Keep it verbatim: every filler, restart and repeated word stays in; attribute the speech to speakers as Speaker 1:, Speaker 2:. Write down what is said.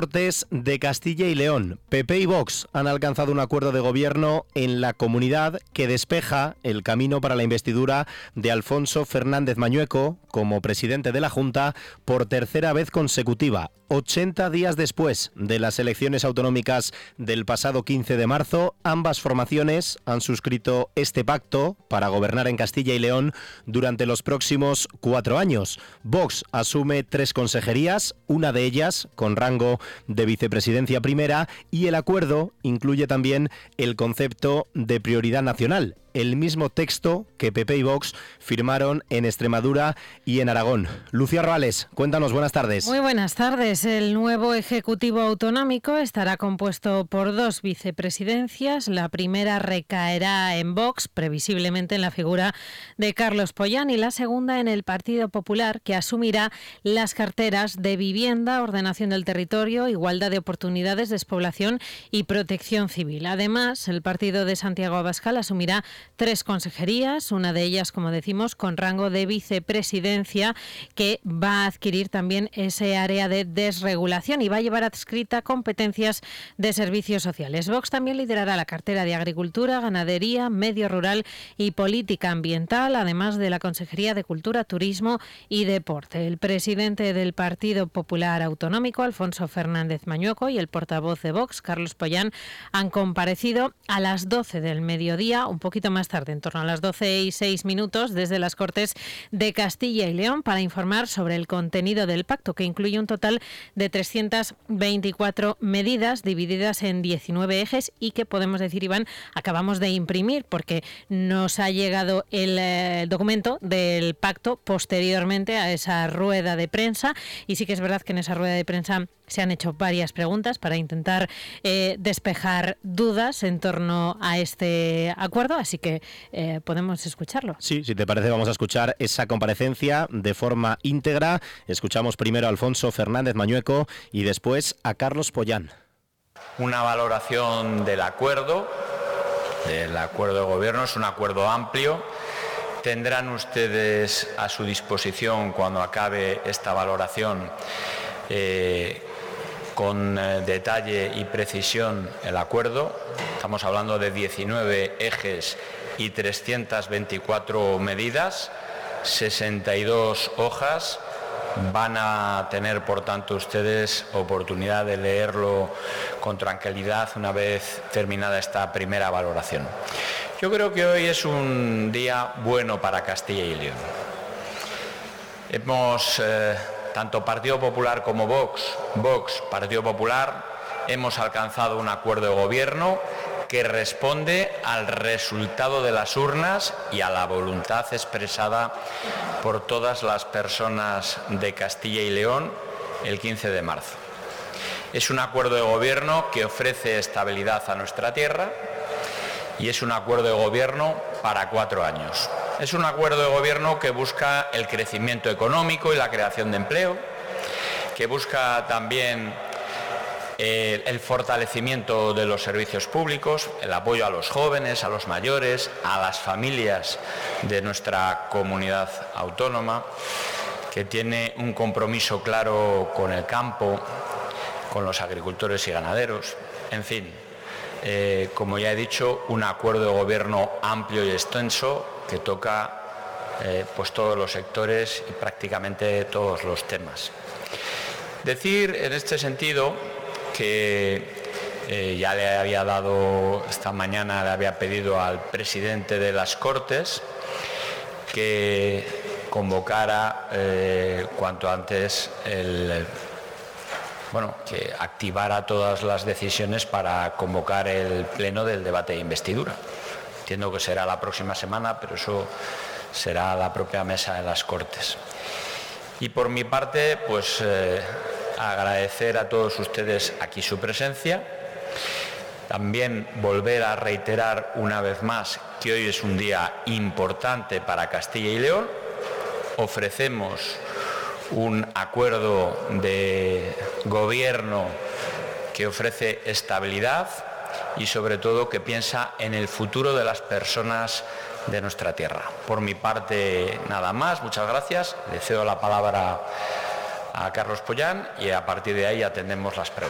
Speaker 1: Cortes de Castilla y León. P P y Vox han alcanzado un acuerdo de gobierno en la comunidad que despeja el camino para la investidura de Alfonso Fernández Mañueco como presidente de la Junta por tercera vez consecutiva. ochenta días después de las elecciones autonómicas del pasado quince de marzo, ambas formaciones han suscrito este pacto para gobernar en Castilla y León durante los próximos cuatro años. Vox asume tres consejerías, una de ellas con rango de vicepresidencia primera, y el acuerdo incluye también el concepto de prioridad nacional, el mismo texto que P P y Vox firmaron en Extremadura y en Aragón. Lucía Roales, cuéntanos, buenas tardes.
Speaker 2: Muy buenas tardes. El nuevo Ejecutivo Autonómico estará compuesto por dos vicepresidencias. La primera recaerá en Vox, previsiblemente en la figura de Carlos Pollán, y la segunda en el Partido Popular, que asumirá las carteras de Vivienda, Ordenación del Territorio, Igualdad de Oportunidades, Despoblación y Protección Civil. Además, el partido de Santiago Abascal asumirá tres consejerías, una de ellas, como decimos, con rango de vicepresidencia, que va a adquirir también ese área de desregulación y va a llevar adscrita competencias de servicios sociales. Vox también liderará la cartera de Agricultura, Ganadería, Medio Rural y Política Ambiental, además de la Consejería de Cultura, Turismo y Deporte. El presidente del Partido Popular Autonómico, Alfonso Fernández Mañueco, y el portavoz de Vox, Carlos Pollán, han comparecido a las doce del mediodía, un poquito más tarde, en torno a las doce y seis minutos, desde las Cortes de Castilla y León, para informar sobre el contenido del pacto, que incluye un total de trescientas veinticuatro medidas divididas en diecinueve ejes y que, podemos decir, Iván, acabamos de imprimir porque nos ha llegado el eh, documento del pacto posteriormente a esa rueda de prensa, y sí que es verdad que en esa rueda de prensa se han hecho varias preguntas para intentar eh, despejar dudas en torno a este acuerdo, así que eh, podemos escucharlo.
Speaker 1: Sí, si te parece, vamos a escuchar esa comparecencia de forma íntegra. Escuchamos primero a Alfonso Fernández Mañueco y después a Carlos Pollán.
Speaker 3: Una valoración del acuerdo, del acuerdo de gobierno, es un acuerdo amplio. Tendrán ustedes a su disposición, cuando acabe esta valoración, eh, con eh, detalle y precisión el acuerdo. Estamos hablando de diecinueve ejes y trescientas veinticuatro medidas, sesenta y dos hojas. Van a tener, por tanto, ustedes oportunidad de leerlo con tranquilidad una vez terminada esta primera valoración. Yo creo que hoy es un día bueno para Castilla y León. Hemos... Eh, Tanto Partido Popular como Vox, Vox, Partido Popular, hemos alcanzado un acuerdo de gobierno que responde al resultado de las urnas y a la voluntad expresada por todas las personas de Castilla y León el quince de marzo. Es un acuerdo de gobierno que ofrece estabilidad a nuestra tierra y es un acuerdo de gobierno para cuatro años. Es un acuerdo de gobierno que busca el crecimiento económico y la creación de empleo, que busca también eh, el fortalecimiento de los servicios públicos, el apoyo a los jóvenes, a los mayores, a las familias de nuestra comunidad autónoma, que tiene un compromiso claro con el campo, con los agricultores y ganaderos, en fin. Eh, como ya he dicho, un acuerdo de gobierno amplio y extenso que toca eh, pues todos los sectores y prácticamente todos los temas. Decir en este sentido que eh, ya le había dado, esta mañana le había pedido al presidente de las Cortes que convocara eh, cuanto antes el... Bueno, que activara todas las decisiones para convocar el pleno del debate de investidura. Entiendo que será la próxima semana, pero eso será la propia mesa de las Cortes. Y por mi parte, pues eh, agradecer a todos ustedes aquí su presencia. También volver a reiterar una vez más que hoy es un día importante para Castilla y León. Ofrecemos un acuerdo de gobierno que ofrece estabilidad y, sobre todo, que piensa en el futuro de las personas de nuestra tierra. Por mi parte, nada más. Muchas gracias. Le cedo la palabra a Carlos Pollán y a partir de ahí atendemos las preguntas.